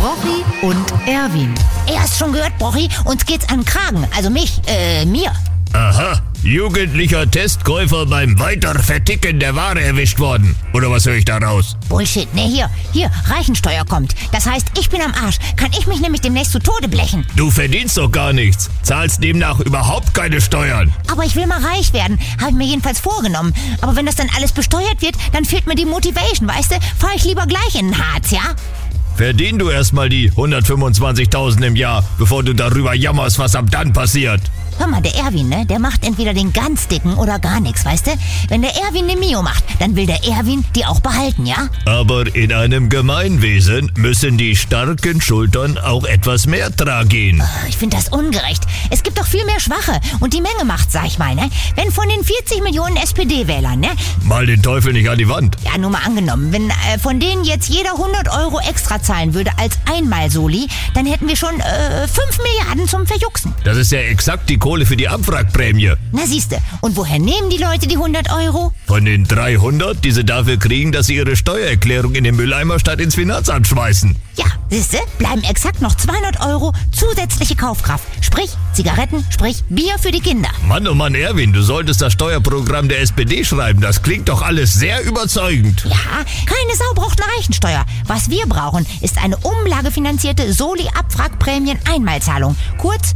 Brochi und Erwin. Hast schon gehört, Brochi? Uns geht's an den Kragen. Also mir. Aha, jugendlicher Testkäufer beim Weiterverticken der Ware erwischt worden. Oder was höre ich da raus? Bullshit, ne, hier, Reichensteuer kommt. Das heißt, ich bin am Arsch. Kann ich mich nämlich demnächst zu Tode blechen. Du verdienst doch gar nichts. Zahlst demnach überhaupt keine Steuern. Aber ich will mal reich werden. Habe ich mir jedenfalls vorgenommen. Aber wenn das dann alles besteuert wird, dann fehlt mir die Motivation, weißt du? Fahr ich lieber gleich in den Harz, ja? Verdien du erstmal die 125.000 im Jahr, bevor du darüber jammerst, was ab dann passiert. Hör mal, der Erwin, ne, der macht entweder den ganz dicken oder gar nichts, weißt du? Wenn der Erwin eine Mio macht, dann will der Erwin die auch behalten, ja? Aber in einem Gemeinwesen müssen die starken Schultern auch etwas mehr tragen. Ich finde das ungerecht. Es gibt doch viel mehr Schwache und die Menge macht's, sag ich mal, ne? Wenn von den 40 Millionen SPD-Wählern, ne? Mal den Teufel nicht an die Wand. Ja, nur mal angenommen, wenn von denen jetzt jeder 100 Euro extra zahlen würde als Einmal-Soli, dann hätten wir schon 5 Milliarden zum Verjuxen. Das ist ja exakt die Kohle für die Abwrackprämie. Na siehste, und woher nehmen die Leute die 100 Euro? Von den 300, die sie dafür kriegen, dass sie ihre Steuererklärung in den Mülleimer statt ins Finanzamt schmeißen. Ja, siehste, bleiben exakt noch 200 Euro zusätzliche Kaufkraft. Sprich Zigaretten, sprich Bier für die Kinder. Mann, oh Mann, Erwin, du solltest das Steuerprogramm der SPD schreiben. Das klingt doch alles sehr überzeugend. Ja, keine Sau braucht eine Reichensteuer. Was wir brauchen, ist eine umlagefinanzierte Soli-Abwrackprämien-Einmalzahlung. Kurz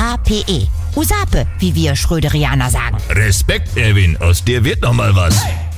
USAPE. USAPE, wie wir Schröderianer sagen. Respekt, Erwin, aus dir wird noch mal was.